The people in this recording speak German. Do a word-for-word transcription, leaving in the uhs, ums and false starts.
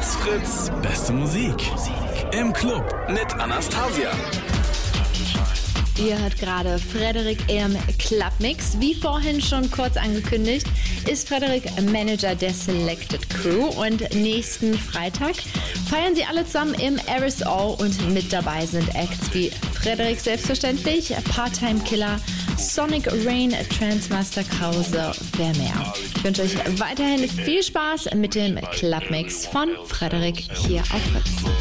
Fritz Fritz, beste Musik im Club mit Anastasia. Ihr hört gerade Frederik im Clubmix. Wie vorhin schon kurz angekündigt, ist Frederik Manager der Selected Crew und nächsten Freitag feiern sie alle zusammen im Eris All und mit dabei sind Acts wie Frederik selbstverständlich, Part-Time Killer, Sonic Rain, Transmaster Krause, wer mehr. Ich wünsche euch weiterhin viel Spaß mit dem Clubmix von Frederik hier auf Fritz.